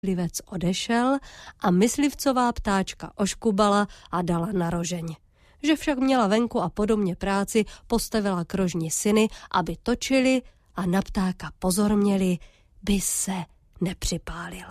myslivec odešel a myslivcová ptáčka oškubala a dala na rožeň. Že však měla venku a podobně práci, postavila k rožni syny, aby točili a na ptáka pozor měli, by se nepřipálil.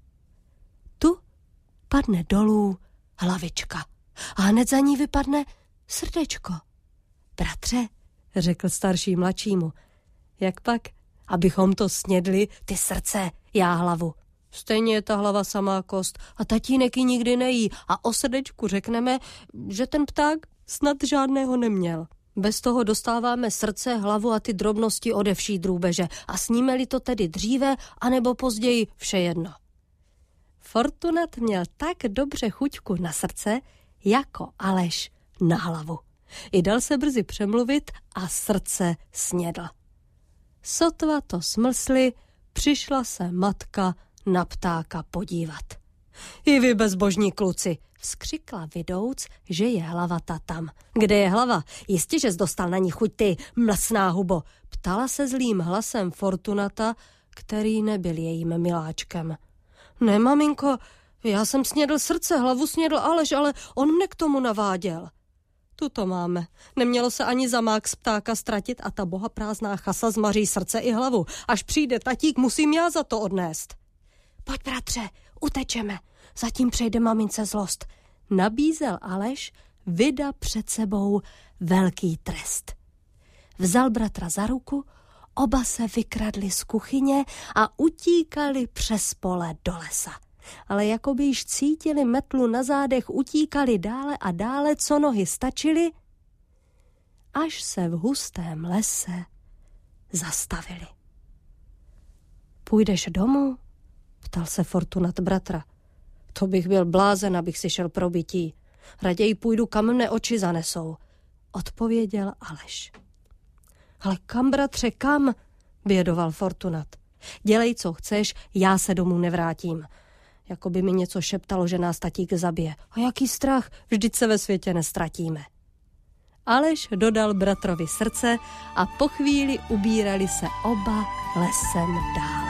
Tu padne dolů hlavička a hned za ní vypadne srdečko. Bratře, řekl starší mladšímu, jak pak, abychom to snědli, ty srdce, já hlavu. Stejně je ta hlava samá kost a tatínek ji nikdy nejí a o srdečku řekneme, že ten pták snad žádného neměl. Bez toho dostáváme srdce, hlavu a ty drobnosti ode vší drůbeže a sníme-li to tedy dříve, anebo později, vše jedno. Fortunat měl tak dobře chuťku na srdce, jako Aleš na hlavu. I dal se brzy přemluvit a srdce snědl. Sotva to smlsli, přišla se matka na ptáka podívat. I vy bezbožní kluci, vzkřikla vidouc, že je hlava ta tam. Kde je hlava? Jistě, že jsi dostal na ní chuť, ty mlsná hubo, ptala se zlým hlasem Fortunata, který nebyl jejím miláčkem. Ne, maminko, já jsem snědl srdce, hlavu snědl Aleš, ale on mne k tomu naváděl. Tuto máme. Nemělo se ani zamák z ptáka ztratit a ta bohaprázdná chasa zmaří srdce i hlavu. Až přijde tatík, musím já za to odnést. Pojď, bratře, utečeme. Zatím přejde mamince zlost. Nabízel Aleš, vida před sebou velký trest. Vzal bratra za ruku, oba se vykradli z kuchyně a utíkali přes pole do lesa. Ale jako by již cítili metlu na zádech, utíkali dále a dále, co nohy stačily, až se v hustém lese zastavili. Půjdeš domů? Ptal se Fortunat bratra. To bych byl blázen, abych si šel pro bytí. Raději půjdu, kam mne oči zanesou, odpověděl Aleš. Ale kam, bratře, kam? Bědoval Fortunat. Dělej, co chceš, já se domů nevrátím. Jako by mi něco šeptalo, že nás tatík zabije. A jaký strach, vždyť se ve světě nestratíme. Aleš dodal bratrovi srdce a po chvíli ubírali se oba lesem dál.